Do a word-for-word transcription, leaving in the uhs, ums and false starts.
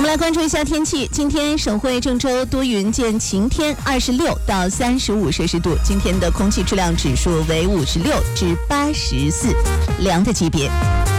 们来关注一下天气。今天省会郑州多云见晴天，二十六到三十五摄氏度。今天的空气质量指数为五十六至八十四，良的级别。